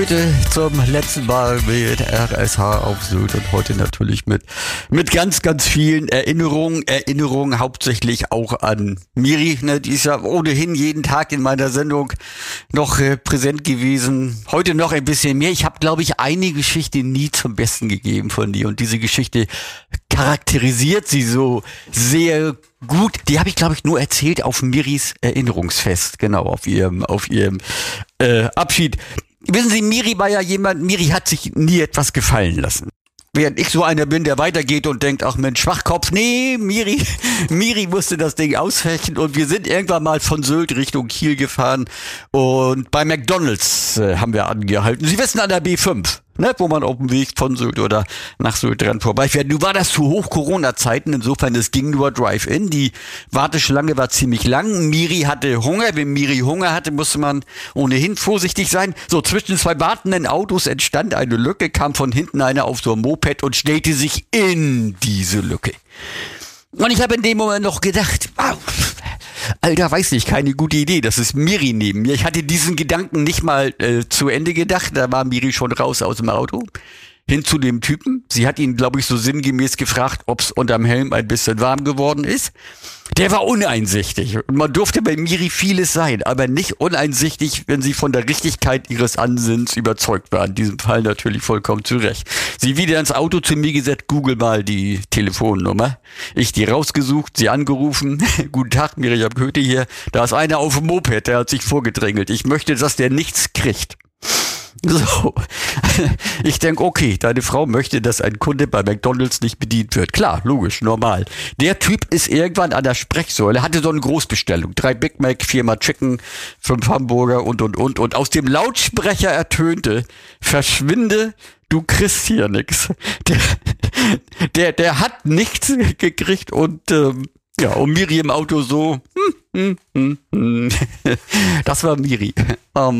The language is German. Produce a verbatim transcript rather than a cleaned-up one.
Heute zum letzten Mal mit R S H auf Sylt und heute natürlich mit mit ganz, ganz vielen Erinnerungen. Erinnerungen hauptsächlich auch an Miri, ne? Die ist ja ohnehin jeden Tag in meiner Sendung noch äh, präsent gewesen. Heute noch ein bisschen mehr. Ich habe, glaube ich, eine Geschichte nie zum Besten gegeben von dir und diese Geschichte charakterisiert sie so sehr gut. Die habe ich, glaube ich, nur erzählt auf Miris Erinnerungsfest, genau, auf ihrem, auf ihrem äh, Abschied. Wissen Sie, Miri war ja jemand, Miri hat sich nie etwas gefallen lassen. Während ich so einer bin, der weitergeht und denkt, ach Mensch, Schwachkopf, nee, Miri, Miri musste das Ding ausfechten und wir sind irgendwann mal von Sylt Richtung Kiel gefahren und bei McDonald's äh, haben wir angehalten. Sie wissen, an der B fünf, ne, wo man auf dem Weg von Sylt oder nach Sylt dran vorbeifährt. Nun war das zu Hoch-Corona-Zeiten, insofern es ging nur Drive-In. Die Warteschlange war ziemlich lang. Miri hatte Hunger. Wenn Miri Hunger hatte, musste man ohnehin vorsichtig sein. So, zwischen zwei wartenden Autos entstand eine Lücke, kam von hinten einer auf so ein Moped und stellte sich in diese Lücke. Und ich habe in dem Moment noch gedacht, wow, Alter, weiß nicht, keine gute Idee, das ist Miri neben mir. Ich hatte diesen Gedanken nicht mal äh, zu Ende gedacht, da war Miri schon raus aus dem Auto. Hin zu dem Typen. Sie hat ihn, glaube ich, so sinngemäß gefragt, ob es unterm Helm ein bisschen warm geworden ist. Der war uneinsichtig. Und man durfte bei Miri vieles sein, aber nicht uneinsichtig, wenn sie von der Richtigkeit ihres Ansinns überzeugt war. In diesem Fall natürlich vollkommen zu Recht. Sie wieder ins Auto zu mir gesetzt, google mal die Telefonnummer. Ich die rausgesucht, sie angerufen. Guten Tag, Miriam Köthe hier. Da ist einer auf dem Moped, der hat sich vorgedrängelt. Ich möchte, dass der nichts kriegt. So, ich denke, okay, deine Frau möchte, dass ein Kunde bei McDonald's nicht bedient wird. Klar, logisch, normal. Der Typ ist irgendwann an der Sprechsäule, hatte so eine Großbestellung. Drei Big Mac, viermal Chicken, fünf Hamburger und, und, und. Und aus dem Lautsprecher ertönte, verschwinde, du kriegst hier nix. Der, der, der hat nichts gekriegt und, ähm, ja, und Miri im Auto so, hm, hm, hm, hm. Das war Miri. Um,